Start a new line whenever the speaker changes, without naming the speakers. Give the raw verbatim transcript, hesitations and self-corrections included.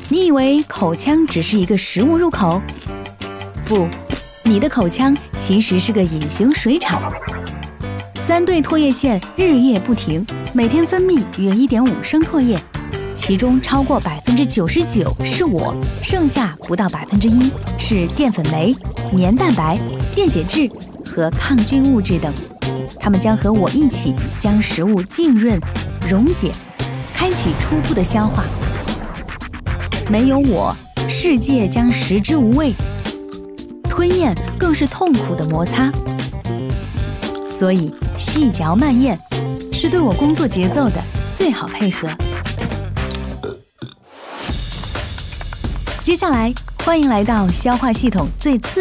你以为口腔只是一个食物入口？不，你的口腔其实是个隐形水厂。三对唾液腺日夜不停，每天分泌约 一点五升唾液，其中超过 百分之九十九 是我，剩下不到 百分之一 是淀粉酶、黏蛋白、电解质和抗菌物质等。它们将和我一起将食物浸润、溶解，开启初步的消化。没有我，世界将食之无味，吞咽更是痛苦的摩擦。所以细嚼慢咽是对我工作节奏的最好配合。接下来，欢迎来到消化系统最刺